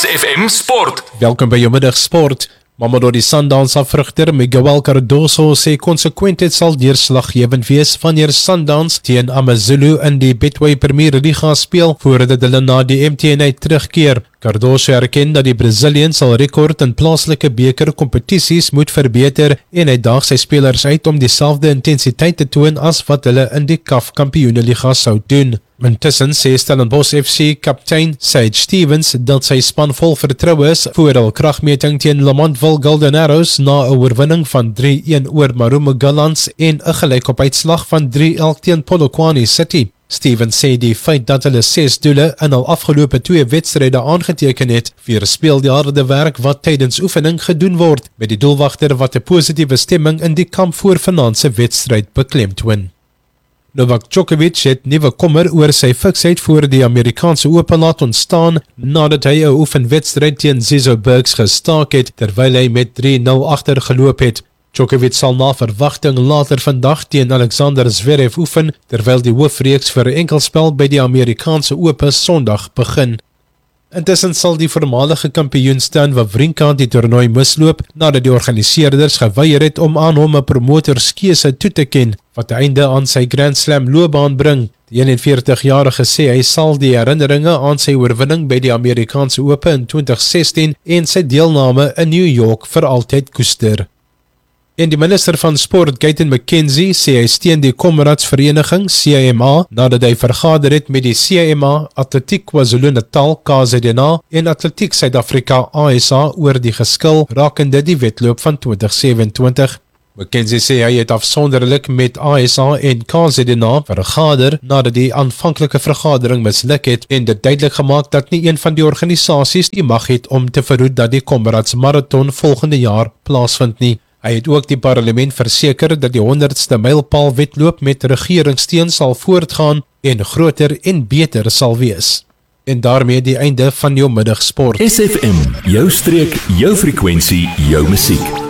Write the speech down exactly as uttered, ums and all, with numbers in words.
F M Sport. Welkom by jou middag sport. Mamelodi Sundowns afrigter Miguel Cardoso sê konsekwentheid sal deurslaggewend wees wanneer Sundowns teen AmaZulu in die Betway Premier Liga speel voordat hulle na die M T N terugkeer. Cardoso erken dat die Brazilians sal rekord in plaaslike beker kompetisies moet verbeter en hy daag sy spelers uit om dieselfde intensiteit te toon as wat hulle in die C A F Kampioenenliga sou doen. Intussen sê Stellenbosch F C kaptein Sage Stevens dat sy span vol vertroue is voor hul kragmeting teen Lamontville Golden Arrows na 'n oorwinning van drie-een oor Marumo Gallants en 'n gelykop uitslag van drie-een teen Polokwane City. Stevens sê die feit dat hulle ses doele in hul afgelope twee wedstryde aangeteken het, weerspieël die harde werk wat tydens oefening gedoen word, met die doelwagter wat 'n positiewe stemming in die kamp voor vanaand se wedstryd beklemtoon. Novak Djokovic het nuwe kommer oor sy fiksheid voor die Amerikaanse Ope laat ontstaan nadat hy 'n oefenwedstryd teen Zizo Bergs gestaak het terwyl hy met drie-nul agter geloop het. Djokovic sal na verwagting later vandag teen Alexander Zverev oefen terwyl die hoofreeks vir 'n enkelspel by die Amerikaanse Ope Sondag begin. Intussen sal die voormalige kampioen Stan Wawrinka die toernooi misloop nadat die organiseerders geweier het om aan hom 'n promotorskeuse toe te ken wat 'n einde aan sy Grand Slam loopbaan bring. Die eenenveertigjarige sê hy sal die herinneringe aan sy oorwinning by die Amerikaanse Ope in twintig sestien en sy deelname in New York vir altyd koester. En die minister van sport, Gayton McKenzie, sê hy steun die Komradsvereniging C I M A nadat hy vergader het met die C I M A, Atletiek KwaZulu-Natal K Z N A en Atletiek Suid-Afrika A S A oor die geskil rakende die wedloop van twintig sewe-en-twintig. McKenzie sê hy het afsonderlik met A S A en K Z N A vergader nadat die aanvanklike vergadering misluk het en dit duidelik gemaak dat nie een van die organisasies die mag het om te verhoed dat die Komrads Marathon volgende jaar plaasvind nie. Hy het ook die parlement verseker dat die honderdste mylpaal wedloop met regeringssteun sal voortgaan en groter en beter sal wees. En daarmee die einde van jou middagsport. S F M, jou streek, jou frekwensie, jou musiek.